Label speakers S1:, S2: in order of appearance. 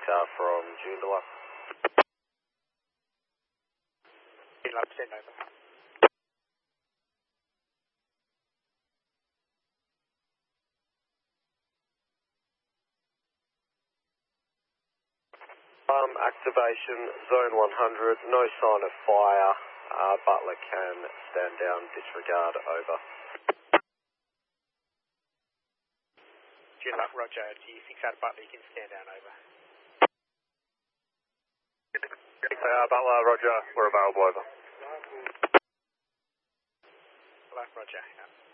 S1: from Joondalup.
S2: Joondalup, send over.
S1: Activation, zone 100, no sign of fire. Butler can stand down, disregard, over.
S2: Joondalup, roger. Do you fix out Butler? You can stand down, over.
S1: Butler, roger. We're available, over.
S2: Roger.